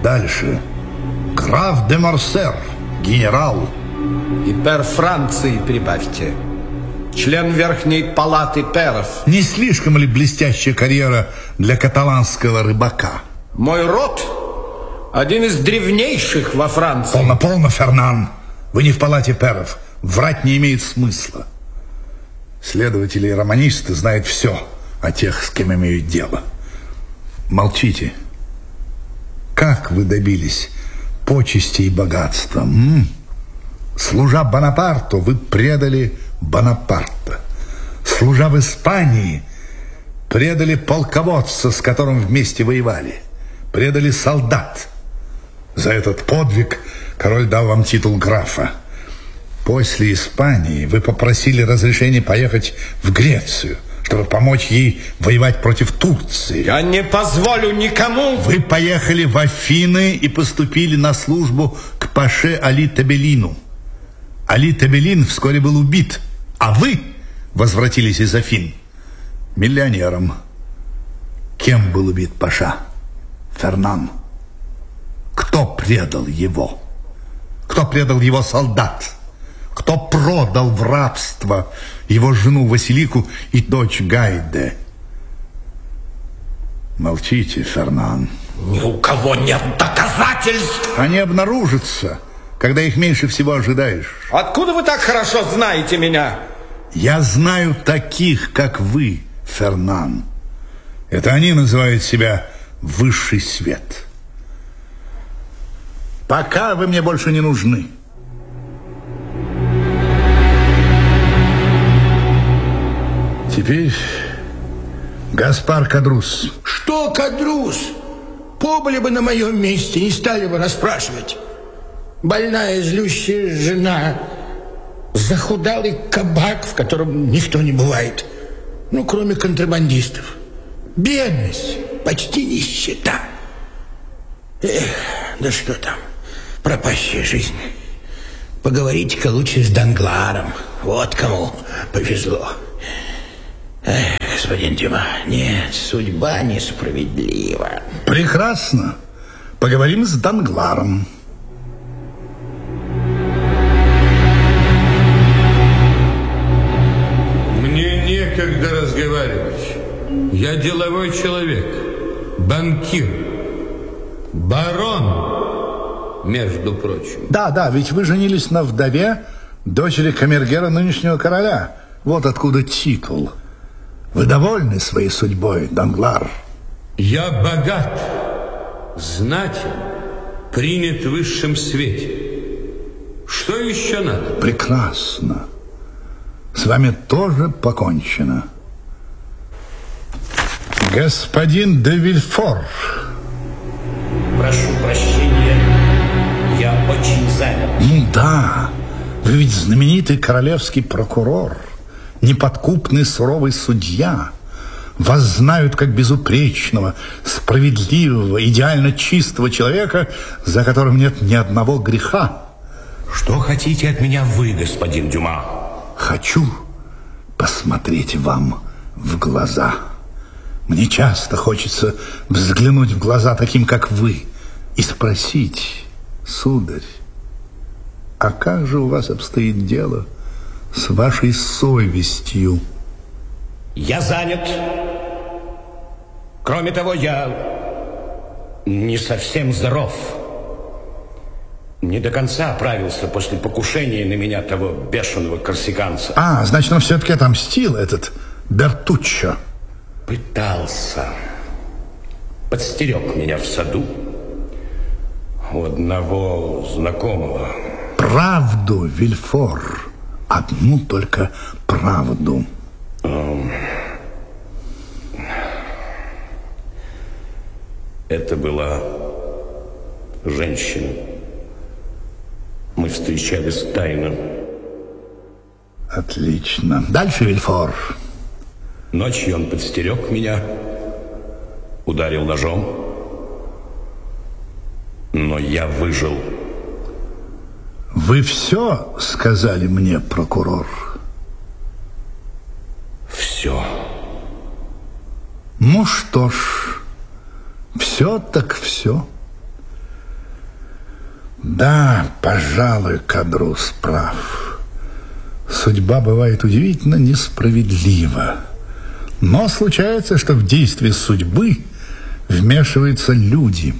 Дальше. Граф де Морсер, генерал. И пер Франции прибавьте. Член Верхней палаты перов. Не слишком ли блестящая карьера для каталанского рыбака? Мой род один из древнейших во Франции. Полно, Фернан. Вы не в палате перов. Врать не имеет смысла. Следователи и романисты знают все о тех, с кем имеют дело. Молчите. Как вы добились почести и богатства? Служа Бонапарту, вы предали Бонапарта. Служа в Испании, предали полководца, с которым вместе воевали. Предали солдат. За этот подвиг король дал вам титул графа. После Испании вы попросили разрешения поехать в Грецию, чтобы помочь ей воевать против Турции. Я не позволю никому. Вы поехали в Афины и поступили на службу к паше Али Табелину. Али Табелин вскоре был убит, а вы возвратились из Афин миллионером. Кем был убит паша? Фернан. Кто предал его? Кто предал его солдат? Кто продал в рабство его жену Василику и дочь Гайде? Молчите, Фернан. Ни у кого нет доказательств. Они обнаружатся, когда их меньше всего ожидаешь. Откуда вы так хорошо знаете меня? Я знаю таких, как вы, Фернан. Это они называют себя высший свет. Пока вы мне больше не нужны. Теперь Гаспар Кадрус. Что Кадрус? Побыли бы на моем месте, не стали бы расспрашивать. Больная, злющая жена, захудалый кабак, в котором никто не бывает, ну, кроме контрабандистов. Бедность, почти нищета. Да что там, пропащая жизнь. Поговорите-ка лучше с Дангларом. Вот кому повезло. Господин Дюма, нет, судьба несправедлива. Прекрасно. Поговорим с Дангларом. Мне некогда разговаривать. Я деловой человек, банкир, барон, между прочим. Да, ведь вы женились на вдове дочери камергера нынешнего короля. Вот откуда титул. Вы довольны своей судьбой, Данглар? Я богат, знатен, принят в высшем свете. Что еще надо? Прекрасно. С вами тоже покончено. Господин де Вильфор. Прошу прощения, я очень занят. Да, вы ведь знаменитый королевский прокурор. Неподкупный суровый судья. Вас знают как безупречного, справедливого, идеально чистого человека, за которым нет ни одного греха. Что хотите от меня вы, господин Дюма? Хочу посмотреть вам в глаза. Мне часто хочется взглянуть в глаза таким, как вы, и спросить: сударь, а как же у вас обстоит дело с вашей совестью? Я занят. Кроме того, я не совсем здоров. Не до конца оправился после покушения на меня того бешеного корсиканца. Значит, он все-таки отомстил, этот Бертуччо. Пытался. Подстерег меня в саду у одного знакомого. Правду, Вильфор. Одну только правду. Это была женщина. Мы встречались тайно. Отлично. Дальше, Вильфор. Ночью он подстерег меня, ударил ножом, но я выжил. Вы все сказали мне, прокурор? Все. Ну что ж, все так все. Да, пожалуй, Кадрус прав. Судьба бывает удивительно несправедлива. Но случается, что в действие судьбы вмешиваются люди.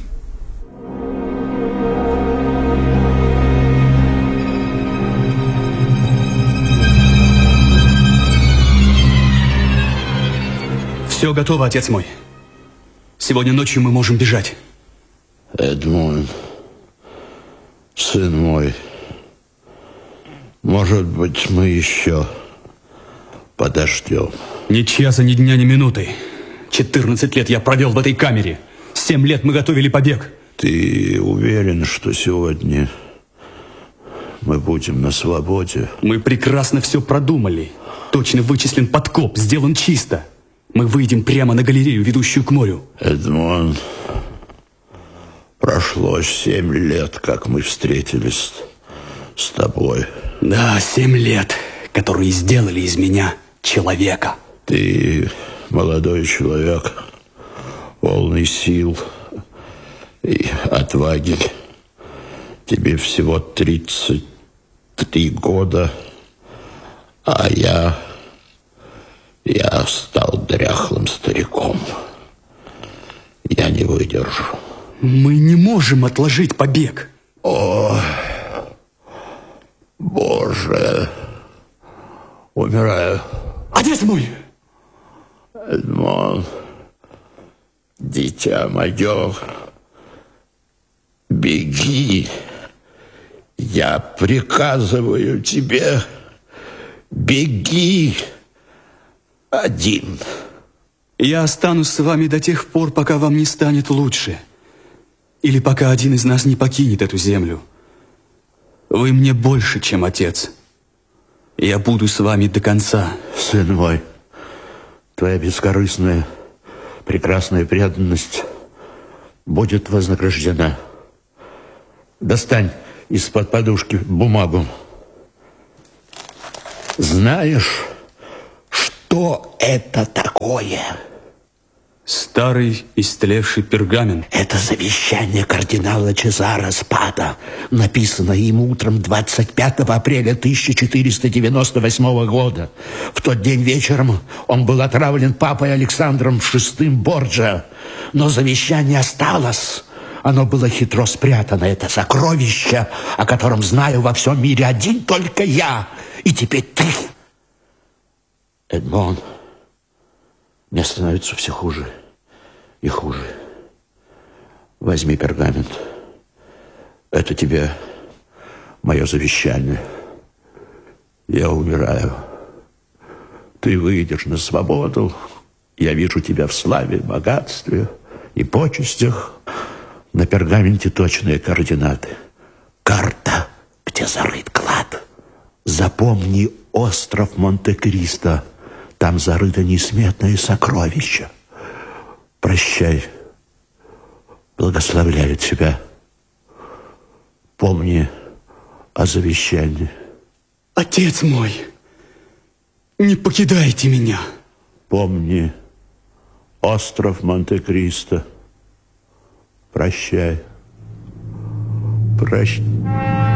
Все готово, отец мой. Сегодня ночью мы можем бежать. Эдмон, сын мой, может быть, мы еще подождем. Ни часа, ни дня, ни минуты. 14 лет я провел в этой камере. 7 лет мы готовили побег. Ты уверен, что сегодня мы будем на свободе? Мы прекрасно все продумали. Точно вычислен подкоп, сделан чисто. Мы выйдем прямо на галерею, ведущую к морю. Эдмон, прошло 7 лет, как мы встретились с тобой. Да, 7 лет, которые сделали из меня человека. Ты молодой человек, полный сил и отваги. Тебе всего 33 года, а я стал дряхлым стариком. Я не выдержу. Мы не можем отложить побег. О, Боже, умираю. Отец мой! Эдмон, дитя мое, беги. Я приказываю тебе, беги один. Я останусь с вами до тех пор, пока вам не станет лучше. Или пока один из нас не покинет эту землю. Вы мне больше, чем отец. Я буду с вами до конца. Сын мой, твоя бескорыстная, прекрасная преданность будет вознаграждена. Достань из-под подушки бумагу. Знаешь, что это такое? Старый истлевший пергамент. Это завещание кардинала Чезаро Спада, написано им утром 25 апреля 1498 года. В тот день вечером он был отравлен папой Александром VI Борджиа. Но завещание осталось. Оно было хитро спрятано. Это сокровище, о котором знаю во всем мире один только я. И теперь ты. Эдмон, мне становится все хуже и хуже. Возьми пергамент. Это тебе мое завещание. Я умираю. Ты выйдешь на свободу. Я вижу тебя в славе, богатстве и почестях. На пергаменте точные координаты. Карта, где зарыт клад. Запомни остров Монте-Кристо. Там зарыто несметное сокровище. Прощай. Благословляю тебя. Помни о завещании. Отец мой, не покидайте меня. Помни остров Монте-Кристо. Прощай. Прощай.